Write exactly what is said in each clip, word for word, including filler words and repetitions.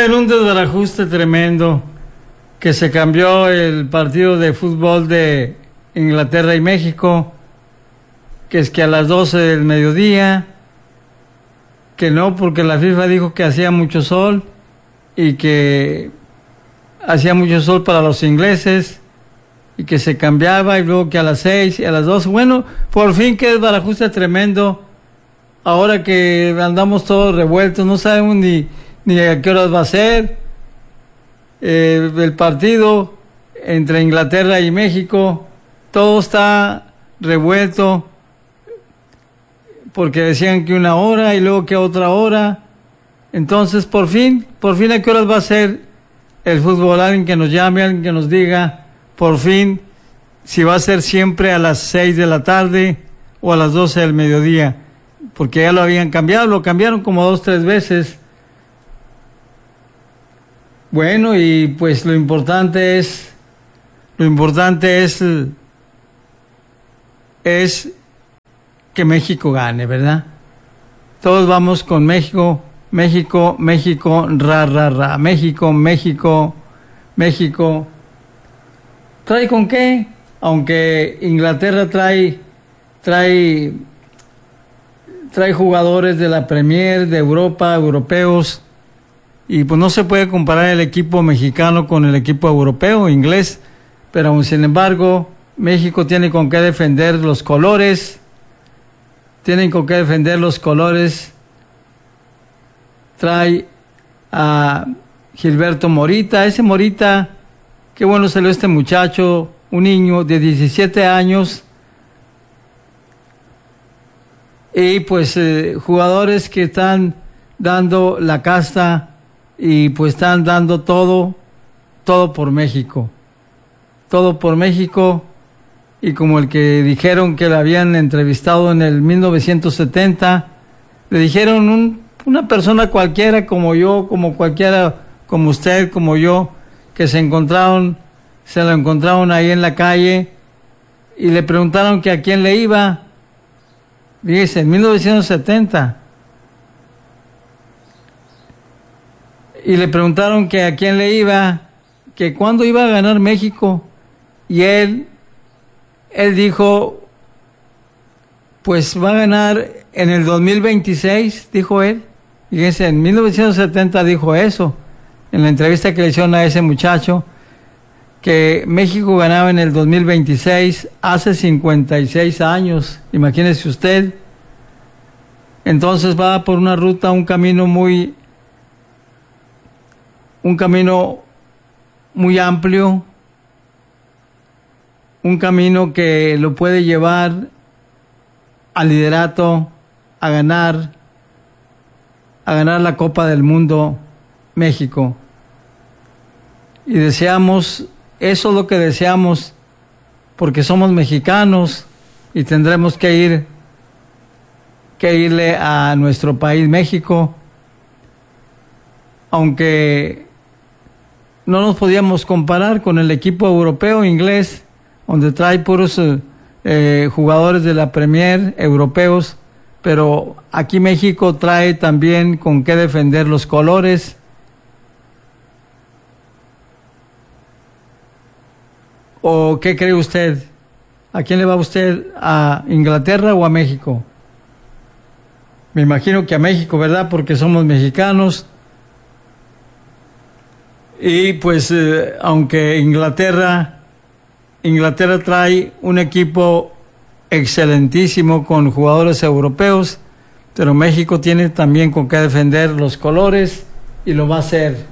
haber un desbarajuste tremendo, que se cambió el partido de fútbol de Inglaterra y México, que es que a las doce del mediodía, que no, porque la FIFA dijo que hacía mucho sol y que hacía mucho sol para los ingleses y que se cambiaba, y luego que a las seis y a las doce. Bueno, por fin, que desbarajuste tremendo. Ahora que andamos todos revueltos, no sabemos ni, ni a qué horas va a ser eh, el partido entre Inglaterra y México. Todo está revuelto, porque decían que una hora y luego que otra hora. Entonces, por fin, por fin, ¿a qué horas va a ser el fútbol? Alguien que nos llame, alguien que nos diga, por fin, si va a ser siempre a las seis de la tarde o a las doce del mediodía, porque ya lo habían cambiado, lo cambiaron como dos, tres veces. Bueno, y pues lo importante es, lo importante es, es que México gane, ¿verdad? Todos vamos con México, México, México, ra, ra, ra, México, México, México. ¿Trae con qué? Aunque Inglaterra trae, trae, trae jugadores de la Premier, de Europa, europeos, y pues no se puede comparar el equipo mexicano con el equipo europeo, inglés, pero aún sin embargo, México tiene con qué defender los colores, tienen con qué defender los colores. Trae a Gilberto Morita, ese Morita, qué bueno salió este muchacho, un niño de diecisiete años, y pues eh, jugadores que están dando la casta y pues están dando todo, todo por México, todo por México. Y como el que dijeron que le habían entrevistado en el mil novecientos setenta, le dijeron un, una persona cualquiera como yo, como cualquiera, como usted, como yo, que se encontraron, se lo encontraron ahí en la calle y le preguntaron que a quién le iba. Fíjese, en mil novecientos setenta. Y le preguntaron que a quién le iba, que cuándo iba a ganar México. Y él, él dijo, pues va a ganar en el dos mil veintiséis, dijo él. Fíjense, en mil novecientos setenta dijo eso, en la entrevista que le hicieron a ese muchacho, que México ganaba en el dos mil veintiséis, hace cincuenta y seis años, imagínese usted. Entonces va por una ruta, un camino muy, un camino muy amplio, un camino que lo puede llevar al liderato, a ganar, a ganar la Copa del Mundo México. Y deseamos, eso es lo que deseamos, porque somos mexicanos y tendremos que ir, que irle a nuestro país, México, aunque no nos podíamos comparar con el equipo europeo, inglés, donde trae puros eh, jugadores de la Premier europeos, pero aquí México trae también con qué defender los colores. ¿O qué cree usted? ¿A quién le va usted? ¿A Inglaterra o a México? Me imagino que a México, ¿verdad? Porque somos mexicanos. Y pues, eh, aunque Inglaterra, Inglaterra trae un equipo excelentísimo con jugadores europeos, pero México tiene también con qué defender los colores y lo va a hacer.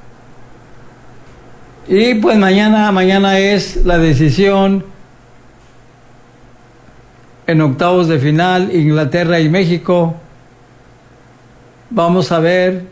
Y pues mañana, mañana es la decisión en octavos de final, Inglaterra y México. Vamos a ver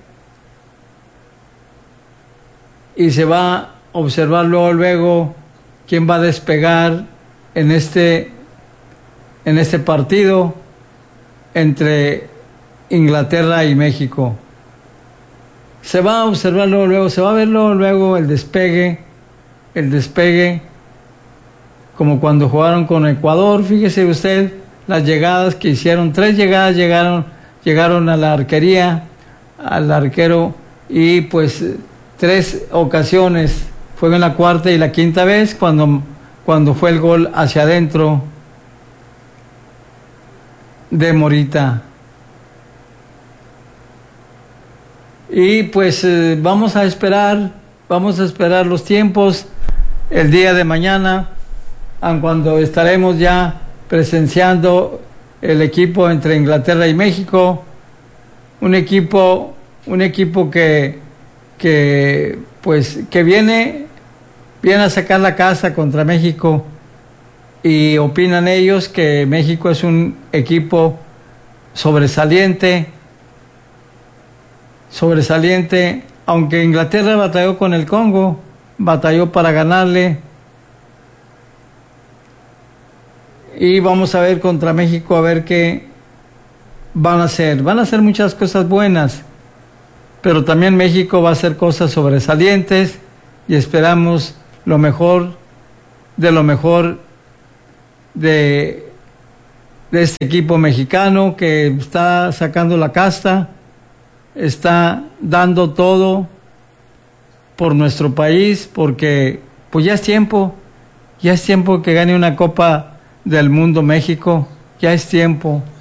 y se va a observar luego, luego quién va a despegar en este, en este partido entre Inglaterra y México. Se va a observar luego, luego, se va a ver luego, luego el despegue, el despegue, como cuando jugaron con Ecuador. Fíjese usted las llegadas que hicieron, tres llegadas llegaron, llegaron a la arquería, al arquero y pues tres ocasiones, fue en la cuarta y la quinta vez cuando, cuando fue el gol hacia adentro de Morita. Y pues eh, vamos a esperar, vamos a esperar los tiempos el día de mañana, aun cuando estaremos ya presenciando el equipo entre Inglaterra y México, un equipo, un equipo que, que pues que viene, viene a sacar la casa contra México, y opinan ellos que México es un equipo sobresaliente, sobresaliente, aunque Inglaterra batalló con el Congo, batalló para ganarle. Y vamos a ver contra México a ver qué van a hacer. Van a hacer muchas cosas buenas, pero también México va a hacer cosas sobresalientes, y esperamos lo mejor de lo mejor de, de este equipo mexicano que está sacando la casta, está dando todo por nuestro país, porque pues ya es tiempo, ya es tiempo que gane una Copa del Mundo México, ya es tiempo.